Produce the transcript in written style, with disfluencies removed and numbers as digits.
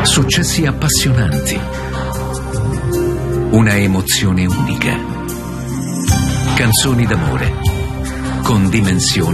successi appassionanti, una emozione unica, canzoni d'amore con dimensioni